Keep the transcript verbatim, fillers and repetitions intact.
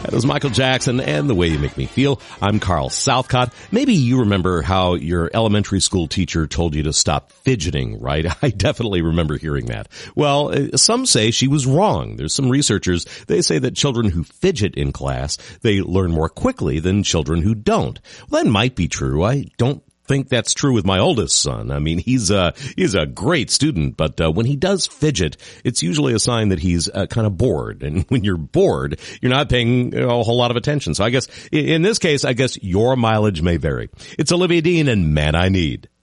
That was Michael Jackson and The Way You Make Me Feel. I'm Carl Southcott. Maybe you remember how your elementary school teacher told you to stop fidgeting, right? I definitely remember hearing that. Well, some say she was wrong. There's some researchers, they say that children who fidget in class, they learn more quickly than children who don't. Well, that might be true. I don't think that's true with my oldest son. I mean, he's a, he's a great student, but uh, when he does fidget, it's usually a sign that he's uh, kind of bored. And when you're bored, you're not paying you know, a whole lot of attention. So I guess in this case, I guess your mileage may vary. It's Olivia Dean and Man I Need.